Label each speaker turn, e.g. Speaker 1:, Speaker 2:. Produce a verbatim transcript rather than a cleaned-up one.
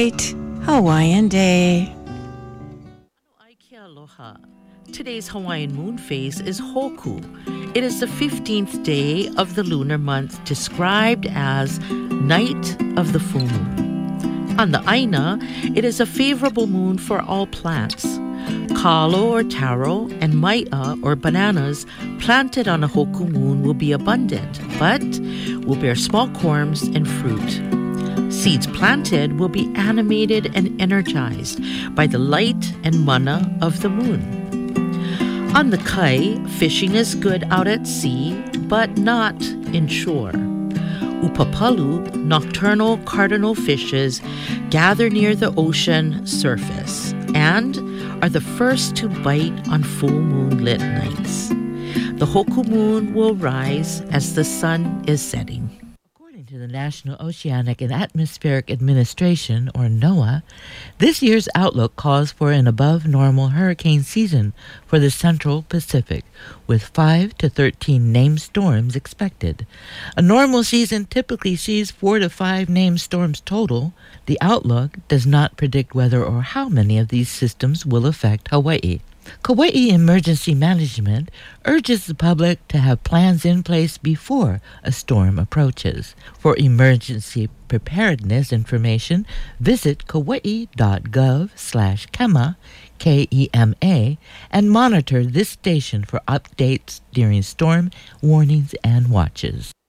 Speaker 1: great Hawaiian day.
Speaker 2: Aike aloha. Today's Hawaiian moon phase is Hoku. It is the fifteenth day of the lunar month, described as night of the full moon. On the Aina, it is a favorable moon for all plants. Kalo or taro and maia or bananas planted on a Hoku moon will be abundant, but will bear small corms and fruit. Seeds planted will be animated and energized by the light and mana of the moon. On the Kai, fishing is good out at sea, but not inshore. Upapalu, nocturnal cardinal fishes, gather near the ocean surface and are the first to bite on full moon-lit nights. The Hoku moon will rise as the sun is setting. According to the National Oceanic and Atmospheric Administration, or NOAA, this year's outlook calls for an above-normal hurricane season for the Central Pacific, with five to thirteen named storms expected. A normal season typically sees four to five named storms total. The outlook does not predict whether or how many of these systems will affect Hawaii. Kauai Emergency Management urges the public to have plans in place before a storm approaches. For emergency preparedness information, visit kauai.gov slash kema, K E M A, and monitor this station for updates during storm warnings and watches.